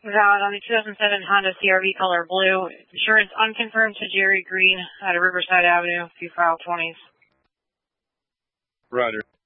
Valid on the 2007 Honda CR-V color blue. Insurance unconfirmed to Jerry Green out of Riverside Avenue. If you file 20s. Roger.